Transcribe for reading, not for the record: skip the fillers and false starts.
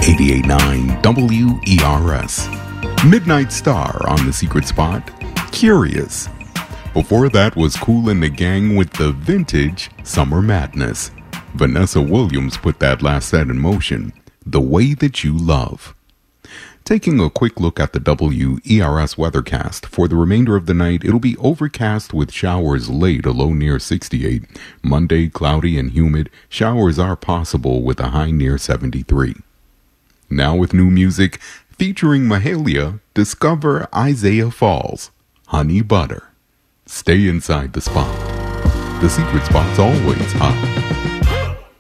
88.9 WERS. Midnight Star on The Secret Spot. Curious. Before that was Kool and the Gang with the vintage Summer Madness. Vanessa Williams put that last set in motion. The Way That You Love. Taking a quick look at the WERS weathercast. For the remainder of the night, it'll be overcast with showers late, a low near 68. Monday, cloudy and humid. Showers are possible with a high near 73. Now with new music, featuring Mahalia, discover Isaiah Falls, Honey Butter. Stay inside the spot. The Secret Spot's always hot.